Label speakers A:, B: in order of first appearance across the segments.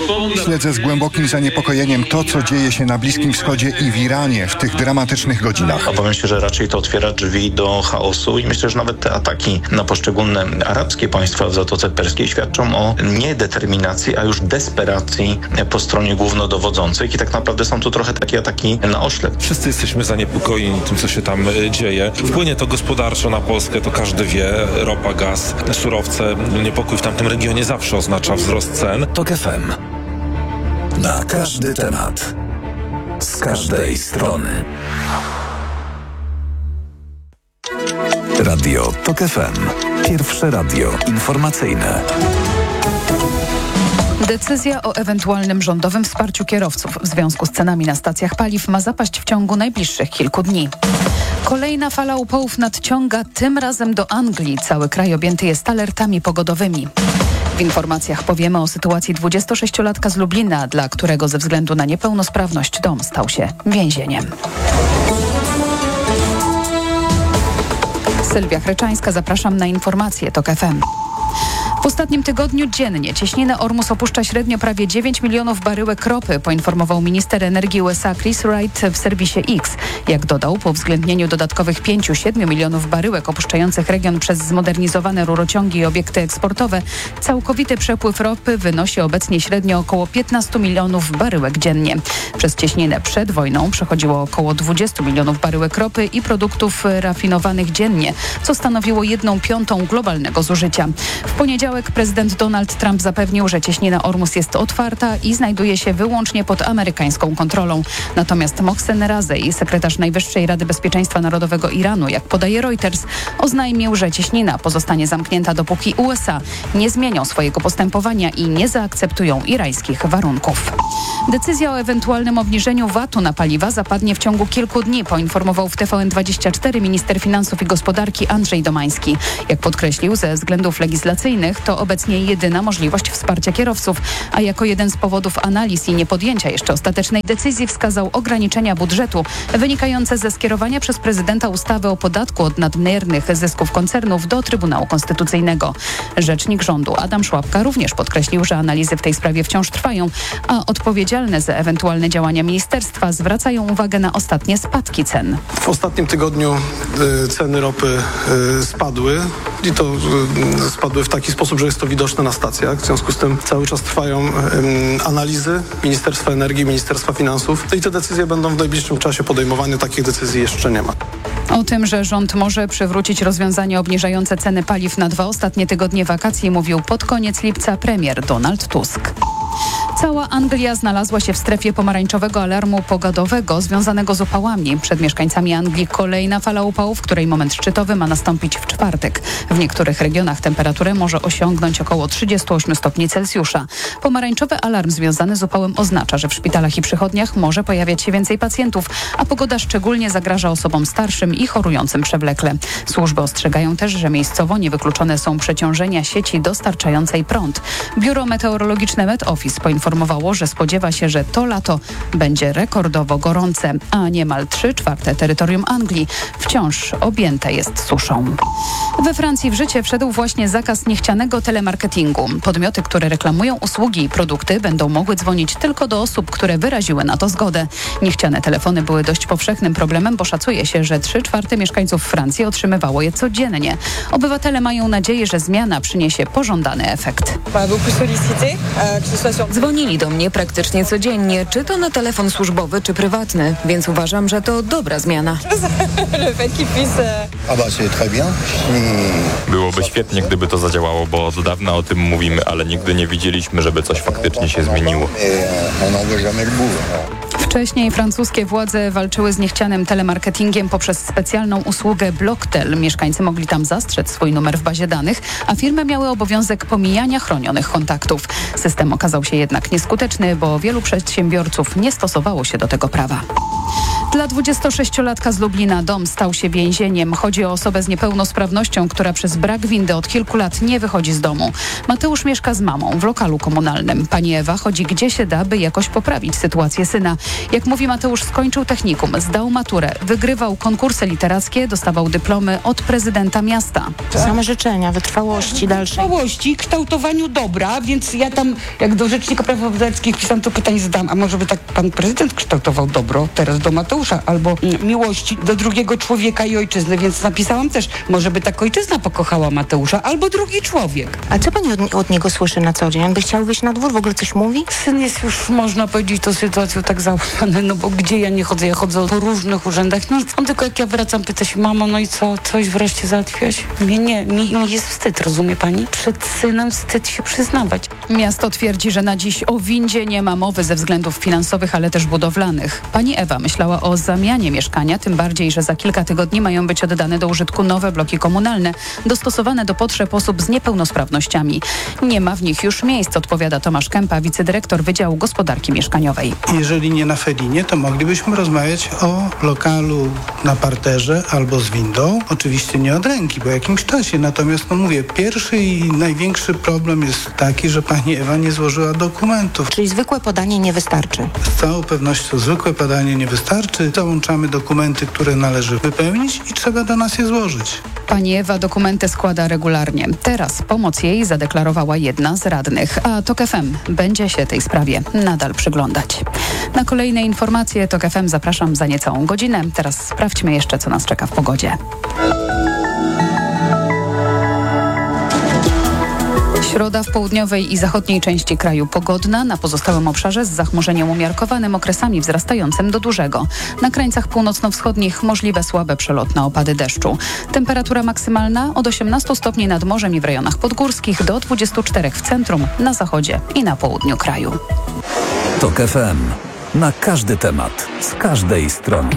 A: Śledzę z głębokim zaniepokojeniem to, co dzieje się na Bliskim Wschodzie i w Iranie w tych dramatycznych godzinach.
B: Obawiam się, że raczej to otwiera drzwi do chaosu i myślę, że nawet te ataki na poszczególne arabskie państwa w Zatoce Perskiej świadczą o niedeterminacji, a już desperacji po stronie głównodowodzących i tak naprawdę są to trochę takie ataki na oślep.
C: Wszyscy jesteśmy zaniepokojeni tym, co się tam dzieje. Wpłynie to gospodarczo na Polskę, to każdy wie. Ropa, gaz, surowce. Niepokój w tamtym regionie zawsze oznacza wzrost cen.
D: TOK FM. Na każdy temat. Z każdej strony. Radio TOK FM. Pierwsze radio informacyjne.
E: Decyzja o ewentualnym rządowym wsparciu kierowców w związku z cenami na stacjach paliw ma zapaść w ciągu najbliższych kilku dni. Kolejna fala upałów nadciąga, tym razem do Anglii. Cały kraj objęty jest alertami pogodowymi. W informacjach powiemy o sytuacji 26-latka z Lublina, dla którego ze względu na niepełnosprawność dom stał się więzieniem. Sylwia Chryczańska, zapraszam na informacje TOK FM. W ostatnim tygodniu dziennie cieśninę Ormus opuszcza średnio prawie 9 milionów baryłek ropy, poinformował minister energii USA Chris Wright w serwisie X. Jak dodał, po uwzględnieniu dodatkowych 5-7 milionów baryłek opuszczających region przez zmodernizowane rurociągi i obiekty eksportowe, całkowity przepływ ropy wynosi obecnie średnio około 15 milionów baryłek dziennie. Przez cieśninę przed wojną przechodziło około 20 milionów baryłek ropy i produktów rafinowanych dziennie, co stanowiło 1/5 globalnego zużycia. W poniedziałek prezydent Donald Trump zapewnił, że cieśnina Ormus jest otwarta i znajduje się wyłącznie pod amerykańską kontrolą. Natomiast Mohsen Razej, sekretarz Najwyższej Rady Bezpieczeństwa Narodowego Iranu, jak podaje Reuters, oznajmił, że cieśnina pozostanie zamknięta, dopóki USA nie zmienią swojego postępowania i nie zaakceptują irańskich warunków. Decyzja o ewentualnym obniżeniu VAT-u na paliwa zapadnie w ciągu kilku dni, poinformował w TVN24 minister finansów i gospodarki Andrzej Domański. Jak podkreślił, ze względów legislacyjnych to obecnie jedyna możliwość wsparcia kierowców, a jako jeden z powodów analiz i niepodjęcia jeszcze ostatecznej decyzji wskazał ograniczenia budżetu wynikające ze skierowania przez prezydenta ustawy o podatku od nadmiernych zysków koncernów do Trybunału Konstytucyjnego. Rzecznik rządu Adam Szłapka również podkreślił, że analizy w tej sprawie wciąż trwają, a odpowiedzialne za ewentualne działania ministerstwa zwracają uwagę na ostatnie spadki cen.
F: W ostatnim tygodniu ceny ropy spadły i to spadły w taki sposób, że jest to widoczne na stacjach. W związku z tym cały czas trwają analizy Ministerstwa Energii, Ministerstwa Finansów i te decyzje będą w najbliższym czasie podejmowane. Takich decyzji jeszcze nie ma.
E: O tym, że rząd może przywrócić rozwiązanie obniżające ceny paliw na 2 ostatnie tygodnie wakacji, mówił pod koniec lipca premier Donald Tusk. Cała Anglia znalazła się w strefie pomarańczowego alarmu pogodowego związanego z upałami. Przed mieszkańcami Anglii kolejna fala upałów, której moment szczytowy ma nastąpić w czwartek. W niektórych regionach temperaturę może osiągnąć około 38 stopni Celsjusza. Pomarańczowy alarm związany z upałem oznacza, że w szpitalach i przychodniach może pojawiać się więcej pacjentów, a pogoda szczególnie zagraża osobom starszym i chorującym przewlekle. Służby ostrzegają też, że miejscowo niewykluczone są przeciążenia sieci dostarczającej prąd. Biuro Meteorologiczne Met Office poinformowało, że spodziewa się, że to lato będzie rekordowo gorące, a niemal 3/4 terytorium Anglii wciąż objęte jest suszą. We Francji w życie wszedł właśnie zakaz niechcianego telemarketingu. Podmioty, które reklamują usługi i produkty, będą mogły dzwonić tylko do osób, które wyraziły na to zgodę. Niechciane telefony były dość powszechnym problemem, bo szacuje się, że 3/4 mieszkańców Francji otrzymywało je codziennie. Obywatele mają nadzieję, że zmiana przyniesie pożądany efekt.
G: Dzwonili do mnie praktycznie codziennie, czy to na telefon służbowy, czy prywatny, więc uważam, że to dobra zmiana.
H: Byłoby świetnie, gdyby to zadziałało, bo od dawna o tym mówimy, ale nigdy nie widzieliśmy, żeby coś faktycznie się zmieniło.
E: Wcześniej francuskie władze walczyły z niechcianym telemarketingiem poprzez specjalną usługę Blocktel. Mieszkańcy mogli tam zastrzec swój numer w bazie danych, a firmy miały obowiązek pomijania chronionych kontaktów. System okazał się jednak nieskuteczny, bo wielu przedsiębiorców nie stosowało się do tego prawa. Dla 26-latka z Lublina dom stał się więzieniem. Chodzi o osobę z niepełnosprawnością, która przez brak windy od kilku lat nie wychodzi z domu. Mateusz mieszka z mamą w lokalu komunalnym. Pani Ewa chodzi gdzie się da, by jakoś poprawić sytuację syna. Jak mówi Mateusz, skończył technikum, zdał maturę, wygrywał konkursy literackie, dostawał dyplomy od prezydenta miasta.
I: Same życzenia, wytrwałości dalszej.
J: Wytrwałości, kształtowaniu dobra, więc ja tam, jak do Rzecznika Praw Obywatelskich pisam, to pytanie zadam, a może by tak pan prezydent kształtował dobro teraz do Mateusza, albo miłości do drugiego człowieka i ojczyzny, więc napisałam też, może by tak ojczyzna pokochała Mateusza, albo drugi człowiek.
I: A co pani od niego słyszy na co dzień? On by chciał wyjść na dwór, w ogóle coś mówi?
J: Syn jest już, można powiedzieć, tą sytuacją tak załamany, no bo gdzie ja nie chodzę? Ja chodzę po różnych urzędach, no on tylko jak ja wracam, pyta się, mamo, no i co, coś wreszcie załatwiłaś? Mi jest wstyd, rozumie pani? Przed synem wstyd się przyznawać.
E: Miasto twierdzi, że na dziś o windzie nie ma mowy ze względów finansowych, ale też budowlanych. Pani Ewa myślała o zamianie mieszkania, tym bardziej, że za kilka tygodni mają być oddane do użytku nowe bloki komunalne, dostosowane do potrzeb osób z niepełnosprawnościami. Nie ma w nich już miejsc, odpowiada Tomasz Kępa, wicedyrektor Wydziału Gospodarki Mieszkaniowej.
K: Jeżeli nie na Felinie, to moglibyśmy rozmawiać o lokalu na parterze albo z windą. Oczywiście nie od ręki, po jakimś czasie. Natomiast, no mówię, pierwszy i największy problem jest taki, że pani Ewa nie złożyła dokumentów.
I: Czyli zwykłe podanie nie wystarczy?
K: Z całą pewnością zwykłe podanie nie wystarczy. Załączamy dokumenty, które należy wypełnić i trzeba do nas je złożyć.
E: Pani Ewa dokumenty składa regularnie. Teraz pomoc jej zadeklarowała jedna z radnych, a TOK FM będzie się tej sprawie nadal przyglądać. Na kolejne informacje TOK FM zapraszam za niecałą godzinę. Teraz sprawdźmy jeszcze, co nas czeka w pogodzie. Środa w południowej i zachodniej części kraju pogodna, na pozostałym obszarze z zachmurzeniem umiarkowanym, okresami wzrastającym do dużego. Na krańcach północno-wschodnich możliwe słabe przelotne opady deszczu. Temperatura maksymalna od 18 stopni nad morzem i w rejonach podgórskich do 24 w centrum, na zachodzie i na południu kraju.
D: TOK FM. Na każdy temat, z każdej strony.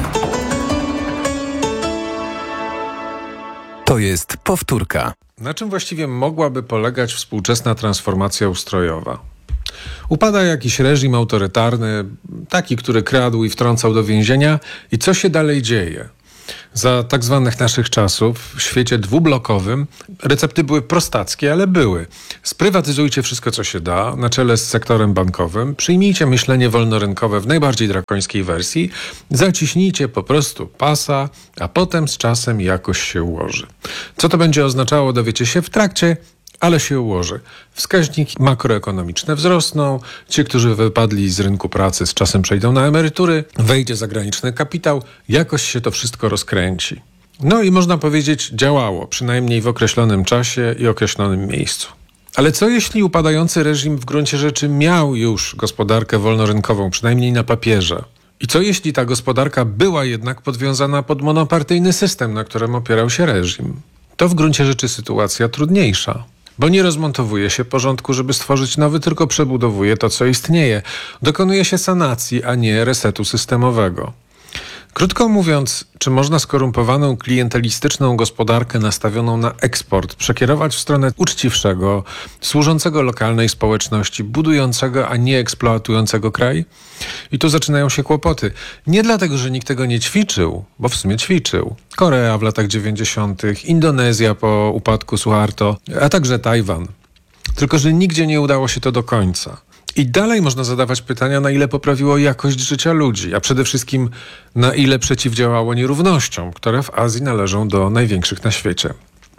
D: To jest powtórka.
L: Na czym właściwie mogłaby polegać współczesna transformacja ustrojowa? Upada jakiś reżim autorytarny, taki, który kradł i wtrącał do więzienia, i co się dalej dzieje? Za tak zwanych naszych czasów, w świecie dwublokowym, recepty były prostackie, ale były. Sprywatyzujcie wszystko, co się da, na czele z sektorem bankowym, przyjmijcie myślenie wolnorynkowe w najbardziej drakońskiej wersji, zaciśnijcie po prostu pasa, a potem z czasem jakoś się ułoży. Co to będzie oznaczało, dowiecie się w trakcie, ale się ułoży. Wskaźniki makroekonomiczne wzrosną, ci, którzy wypadli z rynku pracy, z czasem przejdą na emerytury, wejdzie zagraniczny kapitał, jakoś się to wszystko rozkręci. No i można powiedzieć, działało, przynajmniej w określonym czasie i określonym miejscu. Ale co jeśli upadający reżim w gruncie rzeczy miał już gospodarkę wolnorynkową, przynajmniej na papierze? I co jeśli ta gospodarka była jednak podwiązana pod monopartyjny system, na którym opierał się reżim? To w gruncie rzeczy sytuacja trudniejsza. Bo nie rozmontowuje się porządku, żeby stworzyć nowy, tylko przebudowuje to, co istnieje. Dokonuje się sanacji, a nie resetu systemowego. Krótko mówiąc, czy można skorumpowaną, klientelistyczną gospodarkę nastawioną na eksport przekierować w stronę uczciwszego, służącego lokalnej społeczności, budującego, a nie eksploatującego kraj? I tu zaczynają się kłopoty. Nie dlatego, że nikt tego nie ćwiczył, bo w sumie ćwiczył. Korea w latach 90., Indonezja po upadku Suharto, a także Tajwan. Tylko że nigdzie nie udało się to do końca. I dalej można zadawać pytania, na ile poprawiło jakość życia ludzi, a przede wszystkim na ile przeciwdziałało nierównościom, które w Azji należą do największych na świecie.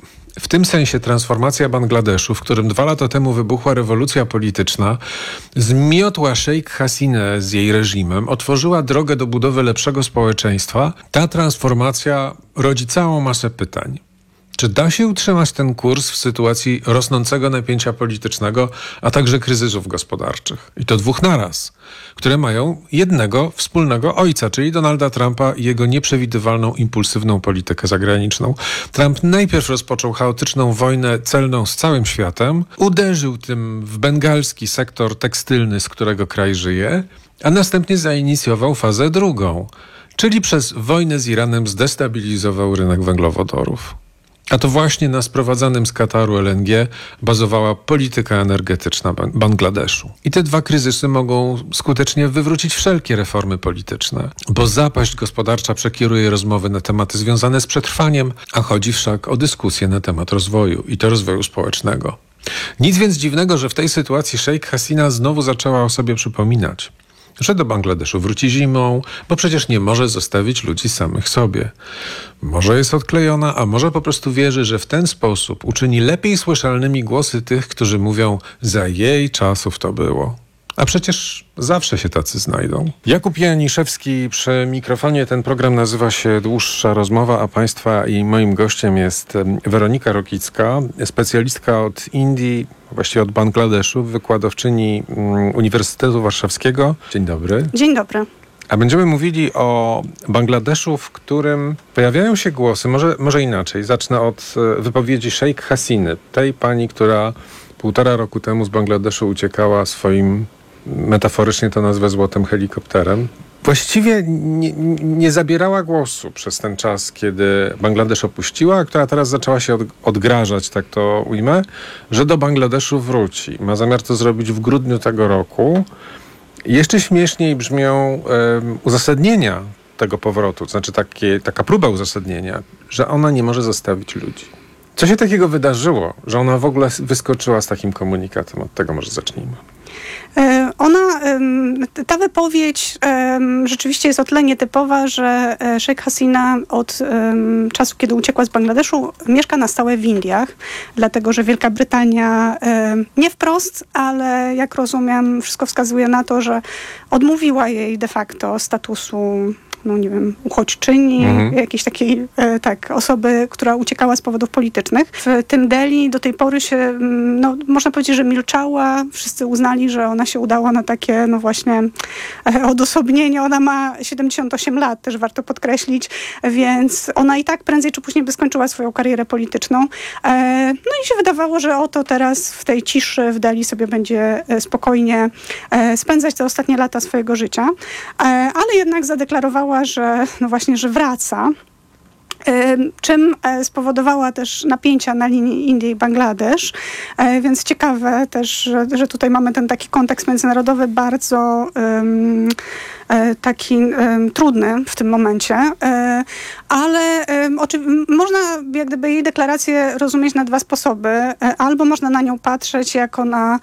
L: W tym sensie transformacja Bangladeszu, w którym 2 lata temu wybuchła rewolucja polityczna, zmiotła Sheikh Hasinę z jej reżimem, otworzyła drogę do budowy lepszego społeczeństwa. Ta transformacja rodzi całą masę pytań. Czy da się utrzymać ten kurs w sytuacji rosnącego napięcia politycznego, a także kryzysów gospodarczych? I to 2 naraz, które mają jednego wspólnego ojca, czyli Donalda Trumpa i jego nieprzewidywalną, impulsywną politykę zagraniczną. Trump najpierw rozpoczął chaotyczną wojnę celną z całym światem, uderzył tym w bengalski sektor tekstylny, z którego kraj żyje, a następnie zainicjował fazę drugą, czyli przez wojnę z Iranem zdestabilizował rynek węglowodorów. A to właśnie na sprowadzanym z Kataru LNG bazowała polityka energetyczna Bangladeszu. I te dwa kryzysy mogą skutecznie wywrócić wszelkie reformy polityczne, bo zapaść gospodarcza przekieruje rozmowy na tematy związane z przetrwaniem, a chodzi wszak o dyskusję na temat rozwoju i to rozwoju społecznego. Nic więc dziwnego, że w tej sytuacji Sheikh Hasina znowu zaczęła o sobie przypominać, że do Bangladeszu wróci zimą, bo przecież nie może zostawić ludzi samych sobie. Może jest odklejona, a może po prostu wierzy, że w ten sposób uczyni lepiej słyszalnymi głosy tych, którzy mówią, za jej czasów to było. A przecież zawsze się tacy znajdą. Jakub Janiszewski przy mikrofonie. Ten program nazywa się Dłuższa Rozmowa, a Państwa i moim gościem jest Weronika Rokicka, specjalistka od Indii, właściwie od Bangladeszu, wykładowczyni Uniwersytetu Warszawskiego. Dzień dobry.
M: Dzień dobry.
L: A będziemy mówili o Bangladeszu, w którym pojawiają się głosy, może inaczej. Zacznę od wypowiedzi Sheikh Hasiny, tej pani, która 1,5 roku temu z Bangladeszu uciekała swoim, metaforycznie to nazwę, złotym helikopterem. Właściwie nie zabierała głosu przez ten czas, kiedy Bangladesz opuściła, a która teraz zaczęła się odgrażać, tak to ujmę, że do Bangladeszu wróci. Ma zamiar to zrobić w grudniu tego roku. Jeszcze śmieszniej brzmią uzasadnienia tego powrotu, to znaczy taka próba uzasadnienia, że ona nie może zostawić ludzi. Co się takiego wydarzyło, że ona w ogóle wyskoczyła z takim komunikatem? Od tego może zacznijmy.
M: Ta wypowiedź rzeczywiście jest o tyle nietypowa, że Sheikh Hasina od czasu, kiedy uciekła z Bangladeszu, mieszka na stałe w Indiach, dlatego że Wielka Brytania nie wprost, ale jak rozumiem, wszystko wskazuje na to, że odmówiła jej de facto statusu, uchodźczyni, jakiejś takiej osoby, która uciekała z powodów politycznych. W tym Delhi do tej pory się, można powiedzieć, że milczała. Wszyscy uznali, że ona się udała na takie, odosobnienie. Ona ma 78 lat, też warto podkreślić, więc ona i tak prędzej czy później by skończyła swoją karierę polityczną. I się wydawało, że oto teraz w tej ciszy w Delhi sobie będzie spokojnie spędzać te ostatnie lata swojego życia. Ale jednak zadeklarowała, że że wraca, czym spowodowała też napięcia na linii Indii i Bangladesz, więc ciekawe też, że tutaj mamy ten taki kontekst międzynarodowy bardzo taki trudny w tym momencie, ale można jak gdyby jej deklarację rozumieć na dwa sposoby. Albo można na nią patrzeć jako na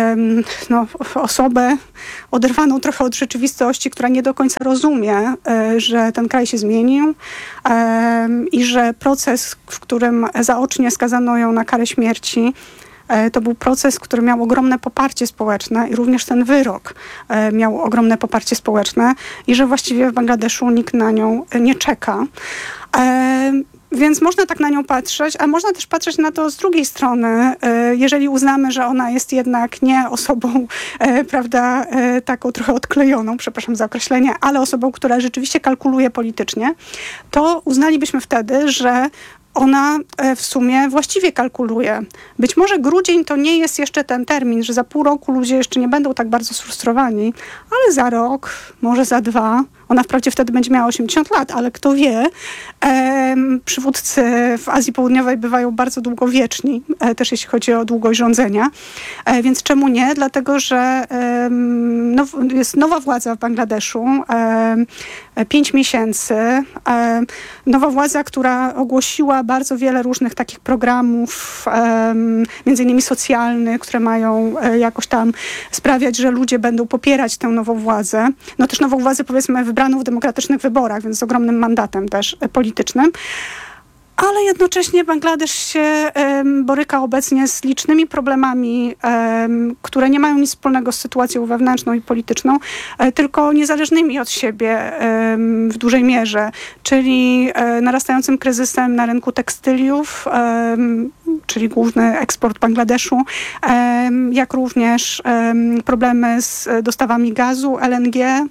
M: osobę oderwaną trochę od rzeczywistości, która nie do końca rozumie, że ten kraj się zmienił i że proces, w którym zaocznie skazano ją na karę śmierci, to był proces, który miał ogromne poparcie społeczne i również ten wyrok miał ogromne poparcie społeczne i że właściwie w Bangladeszu nikt na nią nie czeka. Więc można tak na nią patrzeć, a można też patrzeć na to z drugiej strony, jeżeli uznamy, że ona jest jednak nie osobą, taką trochę odklejoną, przepraszam za określenie, ale osobą, która rzeczywiście kalkuluje politycznie, to uznalibyśmy wtedy, że ona w sumie właściwie kalkuluje. Być może grudzień to nie jest jeszcze ten termin, że za pół roku ludzie jeszcze nie będą tak bardzo sfrustrowani, ale za rok, może za 2, ona wprawdzie wtedy będzie miała 80 lat, ale kto wie, przywódcy w Azji Południowej bywają bardzo długowieczni, też jeśli chodzi o długość rządzenia, więc czemu nie? Dlatego, że jest nowa władza w Bangladeszu, 5 miesięcy, nowa władza, która ogłosiła bardzo wiele różnych takich programów, między innymi socjalnych, które mają jakoś tam sprawiać, że ludzie będą popierać tę nową władzę. Też nową władzę, powiedzmy, wybraną w demokratycznych wyborach, więc z ogromnym mandatem też politycznym. Ale jednocześnie Bangladesz się boryka obecnie z licznymi problemami, które nie mają nic wspólnego z sytuacją wewnętrzną i polityczną, tylko niezależnymi od siebie w dużej mierze, czyli narastającym kryzysem na rynku tekstyliów, czyli główny eksport Bangladeszu, jak również problemy z dostawami gazu, LNG,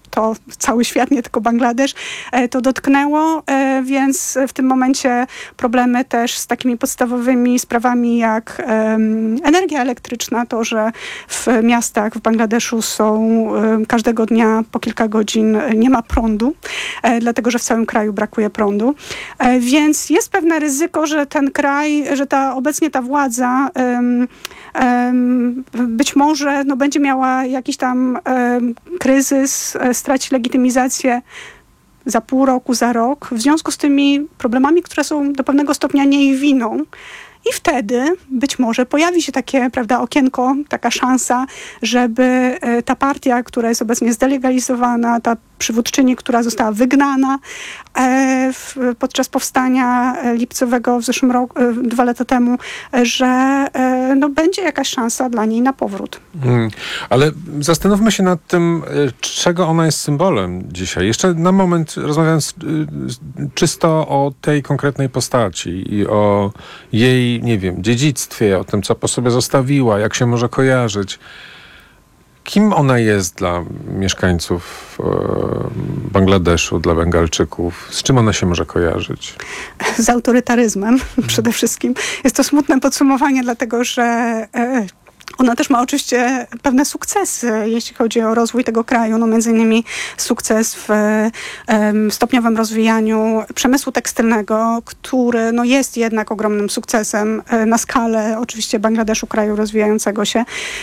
M: to cały świat, nie tylko Bangladesz, to dotknęło, więc w tym momencie problemy też z takimi podstawowymi sprawami jak energia elektryczna, to, że w miastach w Bangladeszu każdego dnia po kilka godzin nie ma prądu, dlatego że w całym kraju brakuje prądu. Więc jest pewne ryzyko, że ten kraj, że obecnie ta władza być może będzie miała jakiś tam kryzys, straci legitymizację za pół roku, za rok, w związku z tymi problemami, które są do pewnego stopnia nie jej winą. I wtedy być może pojawi się takie, prawda, okienko, taka szansa, żeby ta partia, która jest obecnie zdelegalizowana, ta przywódczyni, która została wygnana podczas powstania lipcowego w zeszłym roku, 2 lata temu, że będzie jakaś szansa dla niej na powrót.
L: Ale zastanówmy się nad tym, czego ona jest symbolem dzisiaj. Jeszcze na moment, rozmawiając czysto o tej konkretnej postaci i o jej, nie wiem, dziedzictwie, o tym, co po sobie zostawiła, jak się może kojarzyć. Kim ona jest dla mieszkańców Bangladeszu, dla Bengalczyków? Z czym ona się może kojarzyć?
M: Z autorytaryzmem przede wszystkim. Jest to smutne podsumowanie, dlatego że ona też ma oczywiście pewne sukcesy, jeśli chodzi o rozwój tego kraju. Między innymi sukces w stopniowym rozwijaniu przemysłu tekstylnego, który jest jednak ogromnym sukcesem na skalę oczywiście Bangladeszu, kraju rozwijającego się.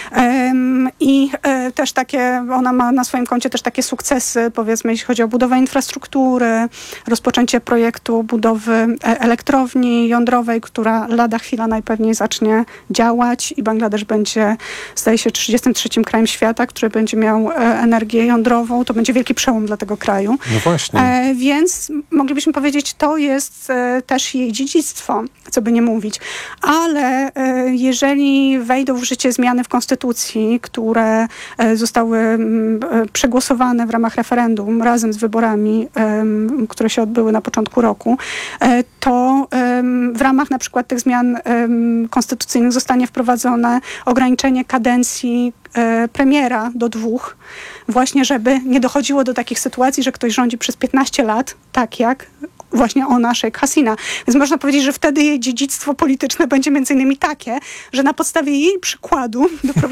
M: I też ona ma na swoim koncie też takie sukcesy, powiedzmy, jeśli chodzi o budowę infrastruktury, rozpoczęcie projektu budowy elektrowni jądrowej, która lada chwila najpewniej zacznie działać i Bangladesz będzie, zdaje się, 33. krajem świata, który będzie miał energię jądrową. To będzie wielki przełom dla tego kraju.
L: No właśnie.
M: Więc moglibyśmy powiedzieć, to jest też jej dziedzictwo, co by nie mówić. Ale jeżeli wejdą w życie zmiany w konstytucji, które zostały przegłosowane w ramach referendum razem z wyborami, które się odbyły na początku roku, to w ramach na przykład tych zmian konstytucyjnych zostanie wprowadzone ograniczenie kadencji premiera do 2, właśnie żeby nie dochodziło do takich sytuacji, że ktoś rządzi przez 15 lat, tak jak właśnie ona, Sheikh Hasina. Więc można powiedzieć, że wtedy jej dziedzictwo polityczne będzie między innymi takie, że na podstawie jej przykładu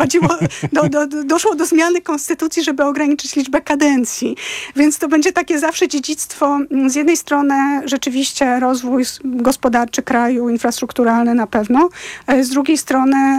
M: doszło do zmiany konstytucji, żeby ograniczyć liczbę kadencji. Więc to będzie takie zawsze dziedzictwo, z jednej strony rzeczywiście rozwój gospodarczy kraju, infrastrukturalny na pewno, z drugiej strony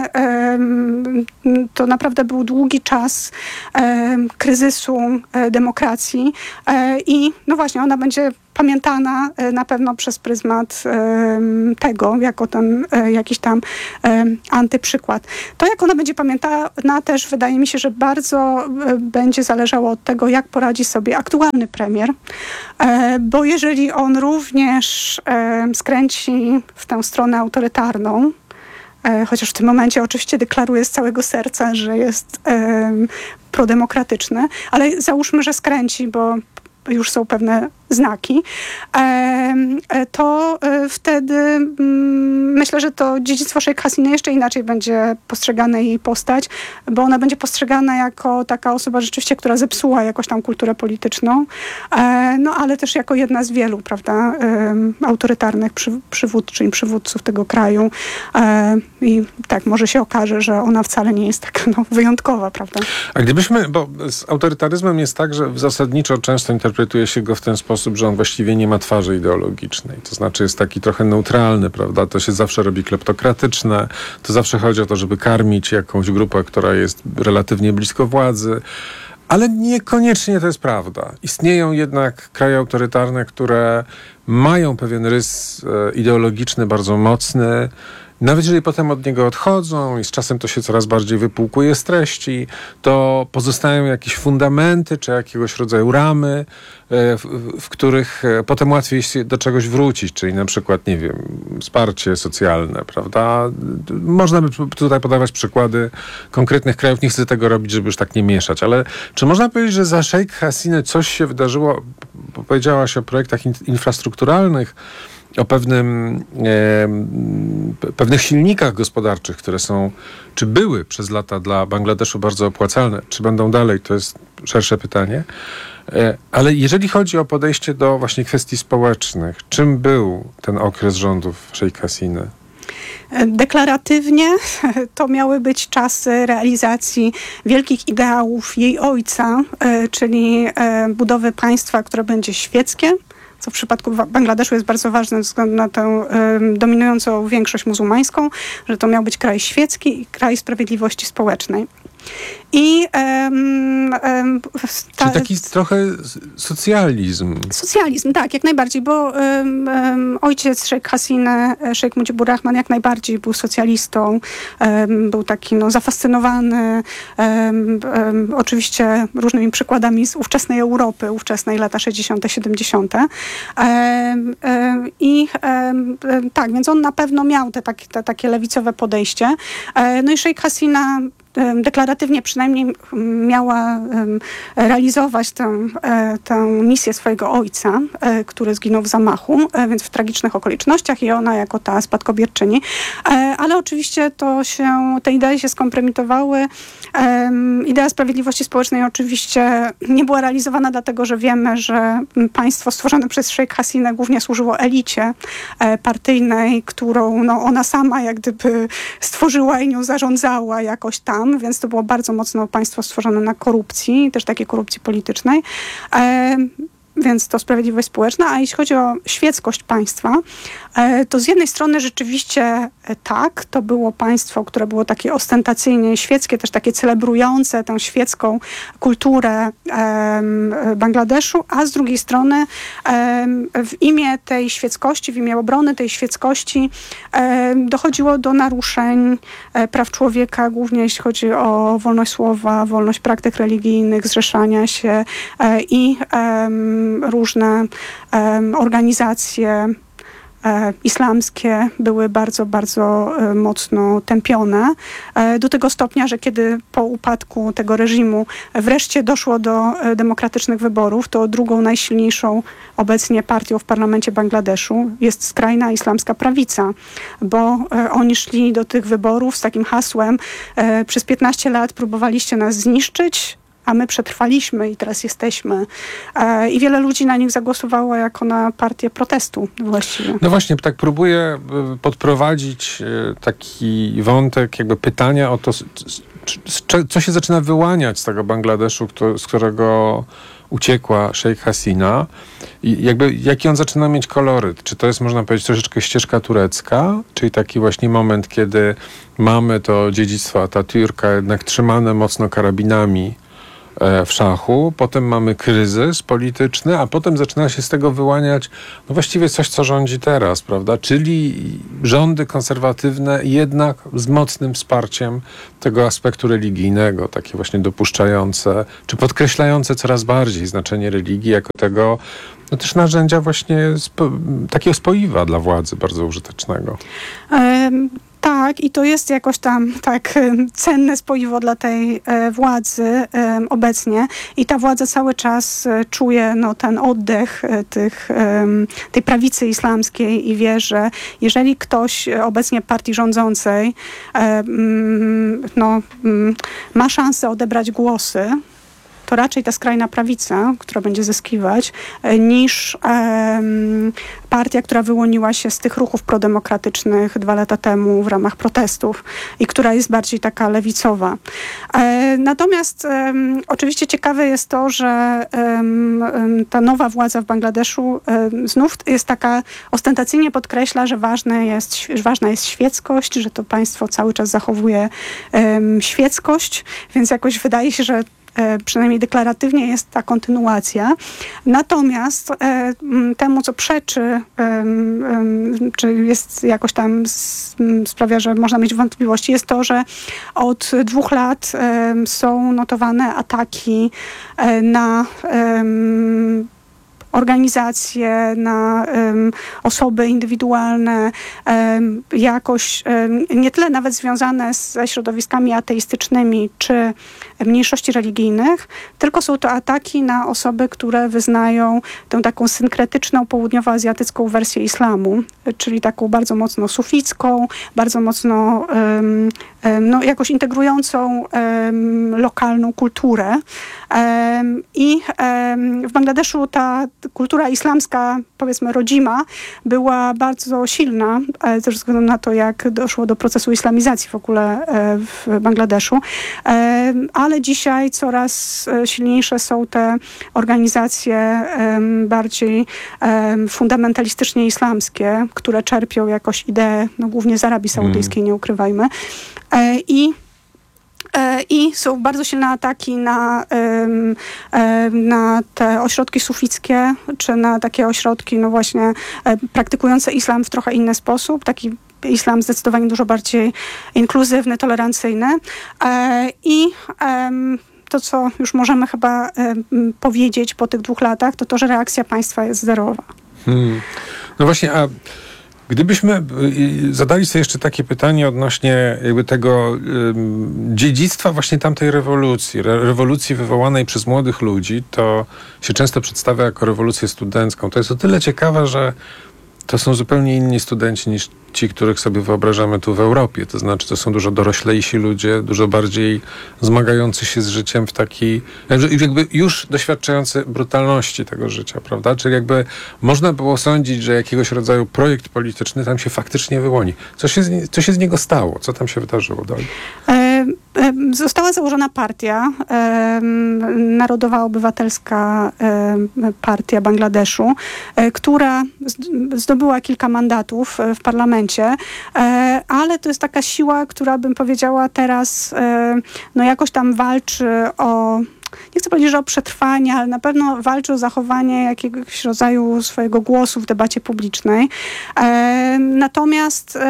M: to naprawdę był długi czas kryzysu demokracji i właśnie ona będzie pamiętana na pewno przez pryzmat tego, jako ten jakiś tam antyprzykład. To, jak ona będzie pamiętana, też wydaje mi się, że bardzo będzie zależało od tego, jak poradzi sobie aktualny premier, bo jeżeli on również skręci w tę stronę autorytarną, chociaż w tym momencie oczywiście deklaruje z całego serca, że jest prodemokratyczny, ale załóżmy, że skręci, bo już są pewne znaki, to wtedy myślę, że to dziedzictwo Sheikh Hasiny jeszcze inaczej będzie postrzegane jej postać, bo ona będzie postrzegana jako taka osoba rzeczywiście, która zepsuła jakąś tam kulturę polityczną, ale też jako jedna z wielu, prawda, autorytarnych przywódczyń, przywódców tego kraju. I tak, może się okaże, że ona wcale nie jest taka wyjątkowa, prawda?
L: A gdybyśmy, bo z autorytaryzmem jest tak, że zasadniczo często interpretuje się go w ten sposób, że on właściwie nie ma twarzy ideologicznej. To znaczy jest taki trochę neutralny, prawda? To się zawsze robi kleptokratyczne. To zawsze chodzi o to, żeby karmić jakąś grupę, która jest relatywnie blisko władzy. Ale niekoniecznie to jest prawda. Istnieją jednak kraje autorytarne, które mają pewien rys ideologiczny bardzo mocny. Nawet jeżeli potem od niego odchodzą i z czasem to się coraz bardziej wypłukuje z treści, to pozostają jakieś fundamenty czy jakiegoś rodzaju ramy, w których potem łatwiej jest do czegoś wrócić, czyli na przykład, nie wiem, wsparcie socjalne, prawda? Można by tutaj podawać przykłady konkretnych krajów, nie chcę tego robić, żeby już tak nie mieszać, ale czy można powiedzieć, że za Sheikh Hasinę coś się wydarzyło, bo powiedziałaś o projektach infrastrukturalnych, o pewnych silnikach gospodarczych, które są, czy były przez lata dla Bangladeszu bardzo opłacalne, czy będą dalej, to jest szersze pytanie. Ale jeżeli chodzi o podejście do właśnie kwestii społecznych, czym był ten okres rządów Sheikh Hasiny?
M: Deklaratywnie to miały być czasy realizacji wielkich ideałów jej ojca, czyli budowy państwa, które będzie świeckie, co w przypadku Bangladeszu jest bardzo ważne ze względu na tę dominującą większość muzułmańską, że to miał być kraj świecki i kraj sprawiedliwości społecznej. I
L: czyli taki trochę socjalizm.
M: Socjalizm, tak, jak najbardziej, bo ojciec Sheikh Hasiny, Sheikh Mujibur Rahman jak najbardziej był socjalistą, był taki zafascynowany oczywiście różnymi przykładami z ówczesnej Europy, ówczesnej lata 60., 70. Tak, więc on na pewno miał takie lewicowe podejście. No i Sheikh Hasina deklaratywnie przynajmniej miała realizować tę misję swojego ojca, który zginął w zamachu, więc w tragicznych okolicznościach i ona jako ta spadkobierczyni. Ale oczywiście te idee się skompromitowały. Idea sprawiedliwości społecznej oczywiście nie była realizowana dlatego, że wiemy, że państwo stworzone przez Sheikh Hasinę głównie służyło elicie partyjnej, którą ona sama jak gdyby stworzyła i nią zarządzała jakoś tam, więc to było bardzo mocno państwo stworzone na korupcji, też takiej korupcji politycznej. Więc to sprawiedliwość społeczna, a jeśli chodzi o świeckość państwa, to z jednej strony rzeczywiście tak, to było państwo, które było takie ostentacyjnie świeckie, też takie celebrujące tę świecką kulturę Bangladeszu, a z drugiej strony w imię tej świeckości, w imię obrony tej świeckości dochodziło do naruszeń praw człowieka, głównie jeśli chodzi o wolność słowa, wolność praktyk religijnych, zrzeszania się i różne organizacje islamskie były bardzo, bardzo mocno tępione. Do tego stopnia, że kiedy po upadku tego reżimu wreszcie doszło do demokratycznych wyborów, to drugą najsilniejszą obecnie partią w parlamencie Bangladeszu jest skrajna islamska prawica, bo oni szli do tych wyborów z takim hasłem: przez 15 lat próbowaliście nas zniszczyć, a my przetrwaliśmy i teraz jesteśmy. I wiele ludzi na nich zagłosowało jako na partię protestu właściwie.
L: No właśnie, tak próbuję podprowadzić taki wątek, jakby pytania o to, co się zaczyna wyłaniać z tego Bangladeszu, z którego uciekła Sheikh Hasina i jakby jaki on zaczyna mieć koloryt. Czy to jest, można powiedzieć, troszeczkę ścieżka turecka, czyli taki właśnie moment, kiedy mamy to dziedzictwo Atatürka jednak trzymane mocno karabinami w szachu, potem mamy kryzys polityczny, a potem zaczyna się z tego wyłaniać właściwie coś, co rządzi teraz, prawda? Czyli rządy konserwatywne jednak z mocnym wsparciem tego aspektu religijnego, takie właśnie dopuszczające, czy podkreślające coraz bardziej znaczenie religii jako tego też narzędzia właśnie takiego spoiwa dla władzy bardzo użytecznego.
M: Tak, i to jest jakoś tam tak cenne spoiwo dla tej władzy obecnie i ta władza cały czas czuje ten oddech tej prawicy islamskiej i wie, że jeżeli ktoś obecnie partii rządzącej ma szansę odebrać głosy, to raczej ta skrajna prawica, która będzie zyskiwać, niż partia, która wyłoniła się z tych ruchów prodemokratycznych 2 lata temu w ramach protestów i która jest bardziej taka lewicowa. Natomiast oczywiście ciekawe jest to, że ta nowa władza w Bangladeszu znów jest taka, ostentacyjnie podkreśla, że ważna jest świeckość, że to państwo cały czas zachowuje świeckość, więc jakoś wydaje się, że przynajmniej deklaratywnie jest ta kontynuacja. Natomiast temu, co przeczy, czy jest jakoś tam sprawia, że można mieć wątpliwości, jest to, że od 2 lat są notowane ataki na organizacje, na osoby indywidualne, jakoś nie tyle nawet związane ze środowiskami ateistycznymi czy mniejszości religijnych, tylko są to ataki na osoby, które wyznają tę taką synkretyczną, południowoazjatycką wersję islamu, czyli taką bardzo mocno suficką, bardzo mocno jakoś integrującą lokalną kulturę. I w Bangladeszu ta kultura islamska, powiedzmy rodzima, była bardzo silna, ze względu na to, jak doszło do procesu islamizacji w ogóle w Bangladeszu. Ale dzisiaj coraz silniejsze są te organizacje bardziej fundamentalistycznie islamskie, które czerpią jakoś ideę, głównie z Arabii Saudyjskiej, nie ukrywajmy. I są bardzo silne ataki na te ośrodki sufickie, czy na takie ośrodki, właśnie praktykujące islam w trochę inny sposób, taki islam zdecydowanie dużo bardziej inkluzywny, tolerancyjny. I to, co już możemy chyba powiedzieć po tych 2 latach, to, że reakcja państwa jest zerowa.
L: No właśnie, a gdybyśmy zadali sobie jeszcze takie pytanie odnośnie jakby tego dziedzictwa właśnie tamtej rewolucji wywołanej przez młodych ludzi, to się często przedstawia jako rewolucję studencką. To jest o tyle ciekawe, że to są zupełnie inni studenci niż ci, których sobie wyobrażamy tu w Europie. To znaczy, to są dużo doroślejsi ludzie, dużo bardziej zmagający się z życiem w taki, jakby już doświadczający brutalności tego życia, prawda? Czyli jakby można było sądzić, że jakiegoś rodzaju projekt polityczny tam się faktycznie wyłoni. Co się z niego stało? Co tam się wydarzyło dalej?
M: Została założona partia, Narodowa Obywatelska Partia Bangladeszu, która zdobyła kilka mandatów w parlamencie, ale to jest taka siła, która, bym powiedziała, teraz jakoś tam walczy o, nie chcę powiedzieć, że o przetrwanie, ale na pewno walczy o zachowanie jakiegoś rodzaju swojego głosu w debacie publicznej. Natomiast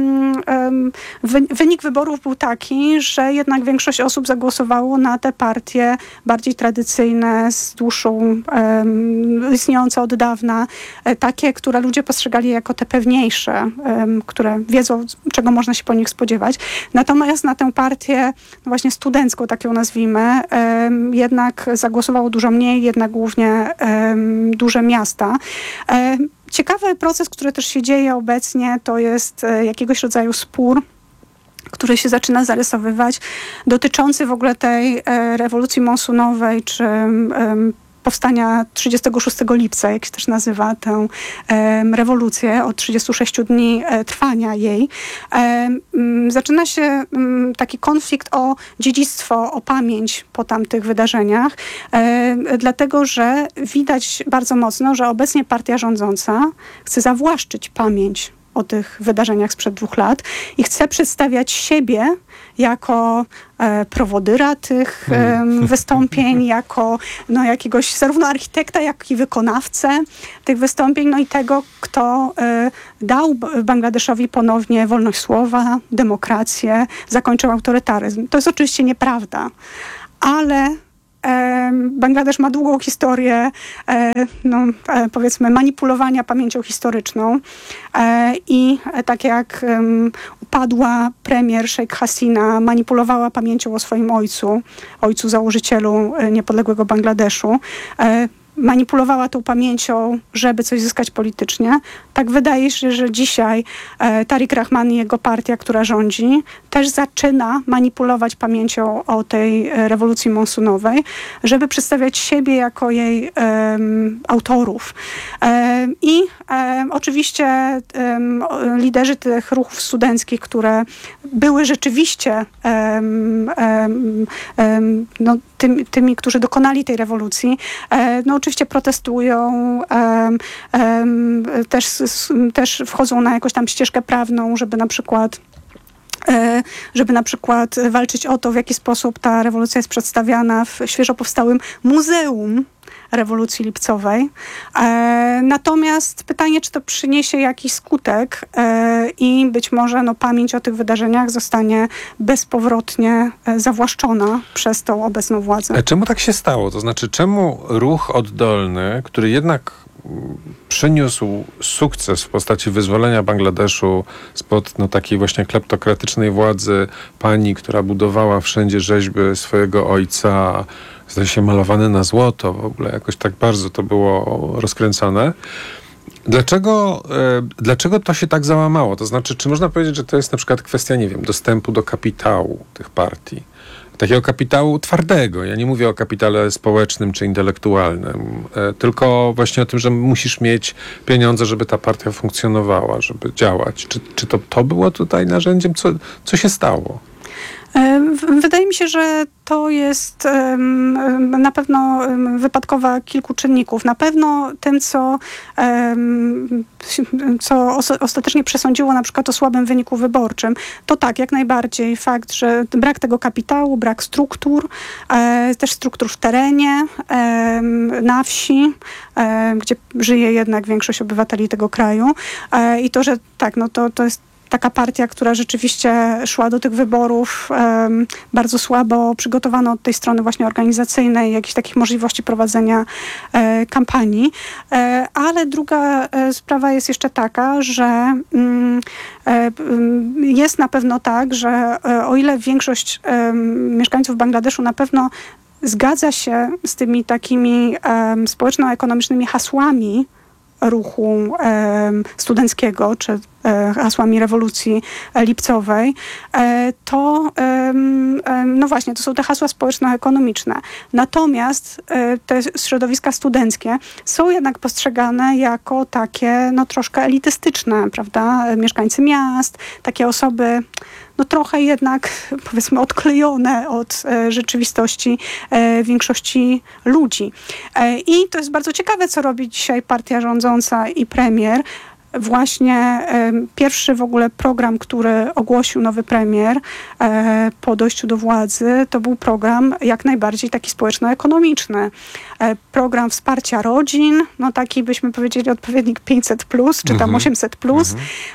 M: wynik wyborów był taki, że jednak większość osób zagłosowało na te partie bardziej tradycyjne, z dłuższą, istniejące od dawna, takie, które ludzie postrzegali jako te pewniejsze, które wiedzą, czego można się po nich spodziewać. Natomiast na tę partię właśnie studencką, tak ją nazwijmy, jednak zagłosowało dużo mniej, jednak głównie duże miasta. Ciekawy proces, który też się dzieje obecnie, to jest jakiegoś rodzaju spór, który się zaczyna zarysowywać, dotyczący w ogóle tej rewolucji monsunowej, czy powstania 36 lipca, jak się też nazywa tę rewolucję, od 36 dni trwania jej. Zaczyna się taki konflikt o dziedzictwo, o pamięć po tamtych wydarzeniach, dlatego że widać bardzo mocno, że obecnie partia rządząca chce zawłaszczyć pamięć o tych wydarzeniach sprzed 2 lat i chce przedstawiać siebie jako prowodyra tych wystąpień, jako jakiegoś zarówno architekta, jak i wykonawcę tych wystąpień, i tego, kto dał Bangladeszowi ponownie wolność słowa, demokrację, zakończył autorytaryzm. To jest oczywiście nieprawda, ale Bangladesz ma długą historię, powiedzmy, manipulowania pamięcią historyczną i tak jak upadła premier Sheikh Hasina, manipulowała pamięcią o swoim ojcu założycielu niepodległego Bangladeszu, manipulowała tą pamięcią, żeby coś zyskać politycznie. Tak wydaje się, że dzisiaj Tariq Rahman i jego partia, która rządzi, też zaczyna manipulować pamięcią o tej rewolucji monsunowej, żeby przedstawiać siebie jako jej autorów. I oczywiście liderzy tych ruchów studenckich, które były rzeczywiście tymi, którzy dokonali tej rewolucji, oczywiście protestują, też wchodzą na jakąś tam ścieżkę prawną, żeby na przykład walczyć o to, w jaki sposób ta rewolucja jest przedstawiana w świeżo powstałym muzeum rewolucji lipcowej. Natomiast pytanie, czy to przyniesie jakiś skutek i być może pamięć o tych wydarzeniach zostanie bezpowrotnie zawłaszczona przez tą obecną władzę.
L: Czemu tak się stało? To znaczy, czemu ruch oddolny, który jednak przyniósł sukces w postaci wyzwolenia Bangladeszu spod takiej właśnie kleptokratycznej władzy pani, która budowała wszędzie rzeźby swojego ojca, zdaje się malowane na złoto, w ogóle jakoś tak bardzo to było rozkręcane. Dlaczego to się tak załamało? To znaczy, czy można powiedzieć, że to jest na przykład kwestia, nie wiem, dostępu do kapitału tych partii? Takiego kapitału twardego. Ja nie mówię o kapitale społecznym czy intelektualnym, tylko właśnie o tym, że musisz mieć pieniądze, żeby ta partia funkcjonowała, żeby działać. Czy to było tutaj narzędziem? Co się stało?
M: Wydaje mi się, że to jest na pewno wypadkowa kilku czynników. Na pewno tym, co ostatecznie przesądziło na przykład o słabym wyniku wyborczym, to tak, jak najbardziej fakt, że brak tego kapitału, brak struktur, też struktur w terenie, na wsi, gdzie żyje jednak większość obywateli tego kraju i to, że tak, to jest taka partia, która rzeczywiście szła do tych wyborów bardzo słabo przygotowana od tej strony właśnie organizacyjnej, jakichś takich możliwości prowadzenia kampanii. Ale druga sprawa jest jeszcze taka, że jest na pewno tak, że o ile większość mieszkańców Bangladeszu na pewno zgadza się z tymi takimi społeczno-ekonomicznymi hasłami ruchu studenckiego, czy hasłami rewolucji lipcowej, to no właśnie, to są te hasła społeczno-ekonomiczne. Natomiast te środowiska studenckie są jednak postrzegane jako takie troszkę elitystyczne, prawda? Mieszkańcy miast, takie osoby trochę jednak, powiedzmy, odklejone od rzeczywistości większości ludzi. I to jest bardzo ciekawe, co robi dzisiaj partia rządząca i premier. Właśnie pierwszy w ogóle program, który ogłosił nowy premier po dojściu do władzy, to był program jak najbardziej taki społeczno-ekonomiczny. Program wsparcia rodzin, taki byśmy powiedzieli odpowiednik 500+, czy tam 800+.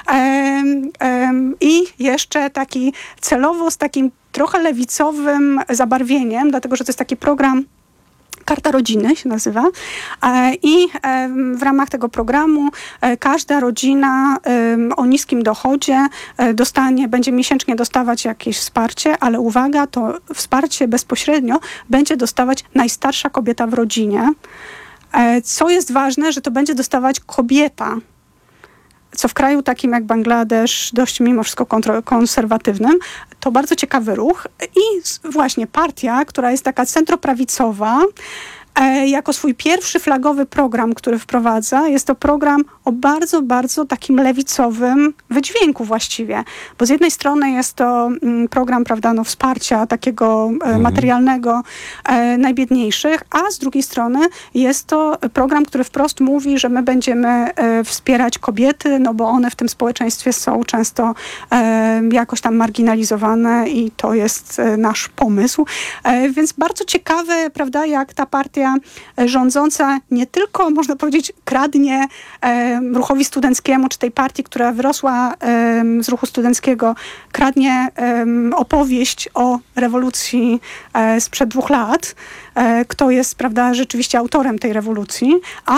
M: I jeszcze taki celowo z takim trochę lewicowym zabarwieniem, dlatego że to jest taki program Karta Rodziny się nazywa i w ramach tego programu każda rodzina o niskim dochodzie będzie miesięcznie dostawać jakieś wsparcie, ale uwaga, to wsparcie bezpośrednio będzie dostawać najstarsza kobieta w rodzinie. Co jest ważne, że to będzie dostawać kobieta, co w kraju takim jak Bangladesz, dość mimo wszystko konserwatywnym, to bardzo ciekawy ruch. I właśnie partia, która jest taka centroprawicowa, jako swój pierwszy flagowy program, który wprowadza, jest to program o bardzo, bardzo takim lewicowym wydźwięku właściwie. Bo z jednej strony jest to program, prawda, wsparcia takiego materialnego najbiedniejszych, a z drugiej strony jest to program, który wprost mówi, że my będziemy wspierać kobiety, bo one w tym społeczeństwie są często jakoś tam marginalizowane i to jest nasz pomysł. Więc bardzo ciekawe, prawda, jak ta partia rządząca nie tylko, można powiedzieć, kradnie ruchowi studenckiemu, czy tej partii, która wyrosła z ruchu studenckiego, kradnie opowieść o rewolucji sprzed 2 lat, kto jest, prawda, rzeczywiście autorem tej rewolucji,